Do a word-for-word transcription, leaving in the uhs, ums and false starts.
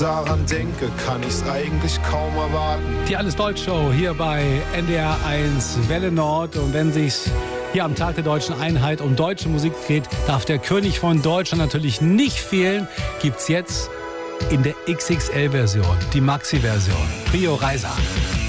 daran denke, kann ich's eigentlich kaum erwarten. Die Alles Deutsch Show hier bei N D R eins Welle Nord. Und wenn sich's hier am Tag der deutschen Einheit um deutsche Musik geht, darf der König von Deutschland natürlich nicht fehlen. Gibt's jetzt in der X X L-Version, die Maxi-Version. Rio Reiser.